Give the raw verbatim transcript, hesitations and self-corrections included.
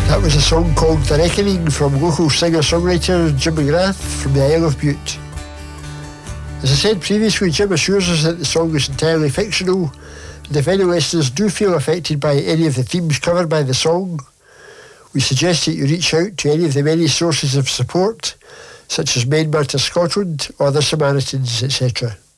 That was a song called The Reckoning from local singer-songwriter Jim McGrath from the Isle of Bute. As I said previously, Jim assures us that the song is entirely fictional, and if any listeners do feel affected by any of the themes covered by the song, we suggest that you reach out to any of the many sources of support, such as Main Matter Scotland, Other Samaritans, et cetera.